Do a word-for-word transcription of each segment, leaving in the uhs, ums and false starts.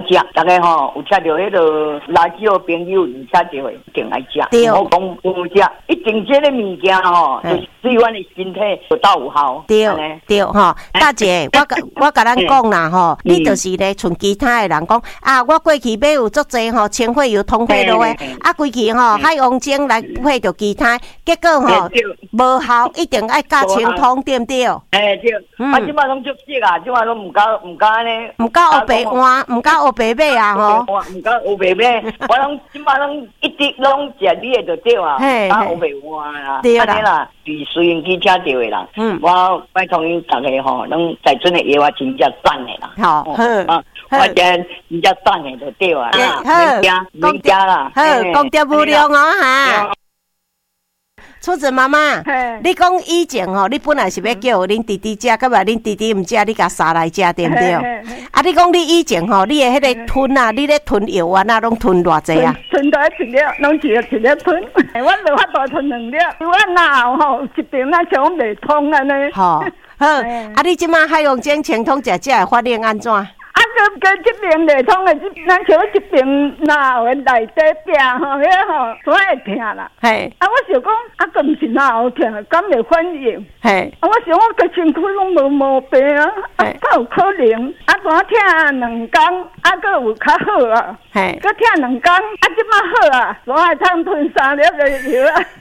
食，大家吼有吃到迄个垃圾的朋友，有吃到的一定爱食。 对， 我讲有食，一定这个物件吼，就是对阮的身体有到有效。 对对吼，大姐，我甲我甲咱讲啦吼，你就是咧像其他的人讲啊，我过去买有足济吼，清血油、通血落的，啊，规去吼海王精来配着其他，结果吼无效，一定爱加清通，对不对？ 哎对，啊，即摆拢足色啊，即摆拢唔敢唔敢安尼， 唔敢学白换，唔敢学白买啊吼， 唔敢学白买，我拢即摆拢一直拢食你的就对啊，敢学白换啦， 对啦，是随缘去吃到的啦。嗯，我拜托因大家吼，拢在阵的药啊，真正赞的啦。 好，好， 我真真正赞的就对啊。 好， 讲家啦， 好，讲掉无量哦哈。初子妈妈，你讲以前吼，你本来是要叫恁弟弟食，甲嘛恁弟弟毋食，你甲杀来食，对毋对？啊，你讲你以前吼，你的迄个吞啊，你咧吞药丸啊，拢吞偌济啊？ 吞到一粒，拢一粒一粒吞。我无法度吞两粒，我哪吼一边啊像袂通安尼。 好，好，啊，你即马海洋精清通食食的反应安怎？ 啊，佮佮这边内通的，咱像这边哪有内底病吼，迄吼所会疼啦。 嘿， 啊，我想讲，啊，佮毋是哪有疼，敢袂反应。嘿，啊，我想我个身躯拢无毛病啊，啊，敢有可能？啊，单疼两工，啊，佮有较好啊。嘿，佮疼两工，啊，即摆好啊，所会通吞三粒的药啊。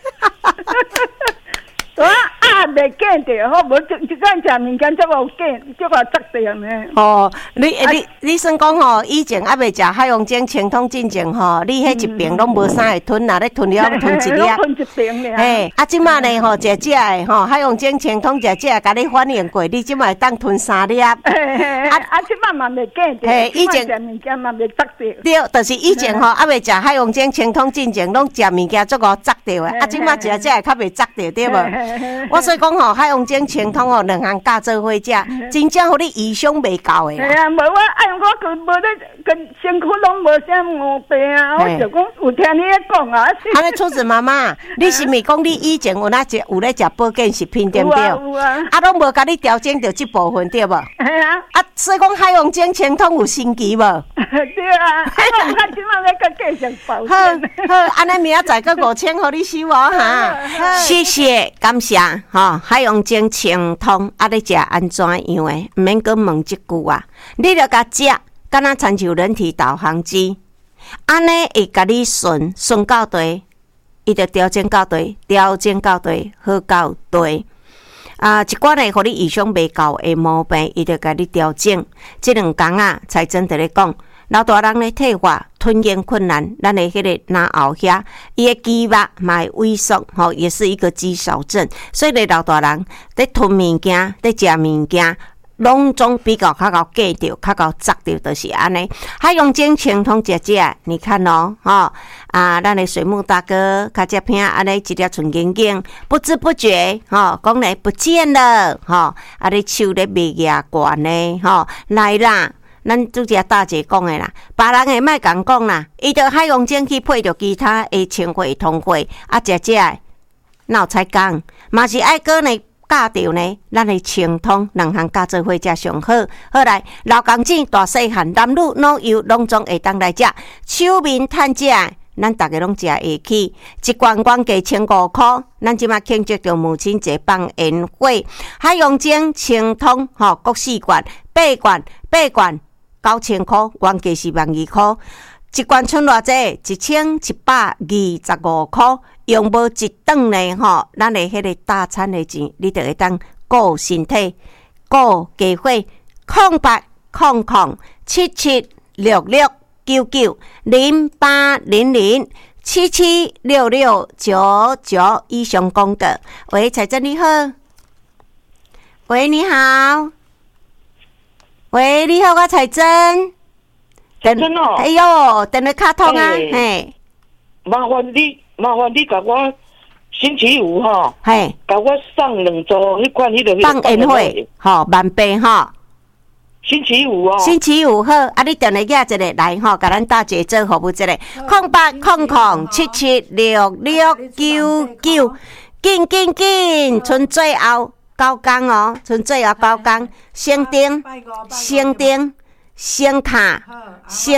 我啊，袂见着，好无一一干食物件，则无见，则话责着呢。哦， 你你你算讲吼，以前还袂食海洋精清通进前吼，你迄一瓶拢无啥会吞，若咧吞了吞一粒。 吞一瓶尔。 嘿，啊，即摆呢吼，食食的吼，海洋精清通食食，甲你反应过，你即摆会当吞三粒。啊啊，即摆嘛袂见着。嘿，以前食物件嘛袂责着。 对，就是以前吼，还袂食海洋精清通进前，拢食物件足够责着的。啊，即摆食食会较袂责着，对无？我所以讲吼，海洋精清通吼，两项加做伙食，真正互你医伤袂够诶。 系啊，无我哎，我佢无咧，佢身躯拢无啥毛病啊。我就讲有听你咧讲啊。 安尼，初子妈妈，你是咪讲你以前有那食有咧食保健食品对不对？ 有啊。 啊，拢无甲你调整到这部分对无？ 系啊。 啊，所以讲海洋精清通有神奇无？ 对啊。啊，我即摆要佮继续保健。 好，好，安尼明仔载佮五千，互你收哦哈。谢谢，感谢。吼，海洋精清通啊，你食安怎样诶？毋免阁问即句啊，你著甲食，敢若亲像人体导航机，安尼会甲你顺顺到地，伊著调整到地，调整到地，好到地。啊，一寡呢，互你意想袂到诶毛病，伊著甲你调整。即两工啊，才真的咧讲。老大人咧退化、吞咽困难，咱的迄个脑后遐，伊的肌肉嘛会萎缩，吼，也是一个肌少症。所以咧，老大人咧吞物件、咧食物件，拢总比较较够记着、较够抓着，就是安尼。海洋精清通食食，你看哦，吼啊，咱的水木大哥较只片安尼一粒纯眼睛，不知不觉，吼，讲咧不见了，吼，啊，你手咧袂牙关呢，吼，来啦。咱拄只大姐讲的啦，别人会莫共讲啦，伊着海洋精去配着其他的清血、通血，啊，食食的，哪有才讲，嘛是爱搁呢教着呢，咱的清通两项加做伙才上好。好来，老公子、大细汉、男女老幼，拢总会当来食，手面趁食。咱逐个拢食会起，一罐罐价千五箍。咱即马庆祝着母亲节放烟火，海洋精清通吼，各四罐、八罐、八罐九千箍，原价是万二箍。一罐剩偌济？一千一百二十五箍，用无一顿呢吼，咱的迄个大餐的钱，你就会当顾身体、顾家伙。空八空空七七六六。九九零八零零七七六六九九以上公的。喂，彩珍你好。喂，你好。喂，你好，我彩珍。 彩珍哦。 哎呦，电话卡通啊，嘿。 麻烦你，麻烦你甲我星期五哈， 嘿， 甲我送两组迄款迄个放烟火，吼，万倍吼。 星期五哦， 星期五好，啊！你电话寄一个来吼，甲咱大姐做服务一个，空八空空七七六六九九，紧紧紧，剩最后九工哦，剩最后九工，先订先订先卡先。